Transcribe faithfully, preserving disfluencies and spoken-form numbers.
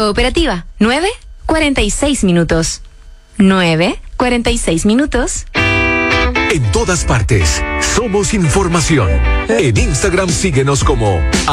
Cooperativa, nueve cuarenta y seis minutos. nueve cuarenta y seis minutos. En todas partes, somos información. En Instagram síguenos como